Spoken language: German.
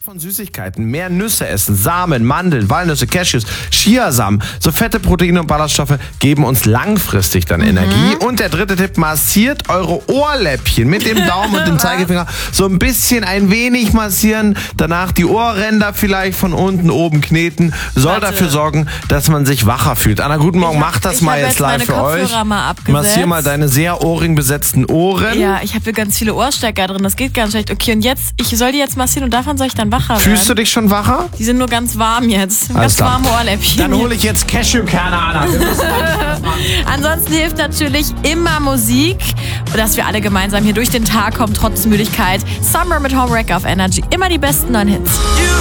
von Süßigkeiten, mehr Nüsse essen, Samen, Mandeln, Walnüsse, Cashews, Chiasamen, so fette Proteine und Ballaststoffe geben uns langfristig dann Energie. Und der dritte Tipp, massiert eure Ohrläppchen mit dem Daumen und dem Zeigefinger so ein bisschen, ein wenig massieren, danach die Ohrränder vielleicht von unten oben kneten, soll dafür sorgen, dass man sich wacher fühlt. Anna, guten Morgen, mach das mal jetzt live für euch. Massier mal deine sehr ohringbesetzten Ohren. Ja, ich habe hier ganz viele Ohrstecker drin, das geht ganz schlecht. Okay, und jetzt, ich soll die jetzt massieren und davon soll ich dann wacher werden? Fühlst du dich schon wacher? Die sind nur ganz warm jetzt. Alles Ganz klar. warme Ohrläppchen. Dann hole ich jetzt Cashewkerne, Anna. Ansonsten hilft natürlich immer Musik, dass wir alle gemeinsam hier durch den Tag kommen, trotz Müdigkeit. Summer mit Homewrecker auf Energy. Immer die besten neuen Hits.